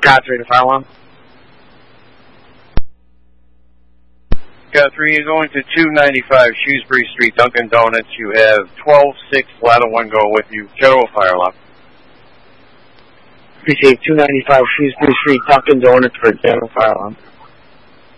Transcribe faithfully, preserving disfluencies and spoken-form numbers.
Got three to fire alarm. Got three, you're going to two ninety-five Shrewsbury Street, Dunkin' Donuts. You have twelve six, ladder one going with you. General fire alarm. Received two ninety-five Shrewsbury Street, Dunkin' Donuts for general fire alarm.